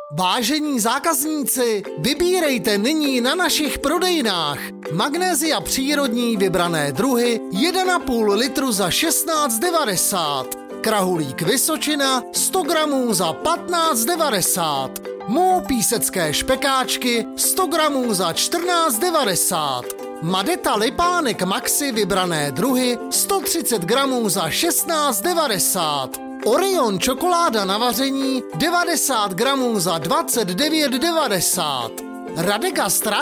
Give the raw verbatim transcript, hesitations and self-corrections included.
Vážení zákazníci, vybírejte nyní na našich prodejnách Magnésia přírodní vybrané druhy jedna a půl litru za šestnáct devadesát, Krahulík Vysočina sto gramů za patnáct devadesát, Mou písecké špekáčky sto gramů za čtrnáct devadesát, Madeta Lipánek Maxi vybrané druhy sto třicet gramů za šestnáct devadesát, Orion čokoláda na vaření devadesát gramů za dvacet devět devadesát, Radega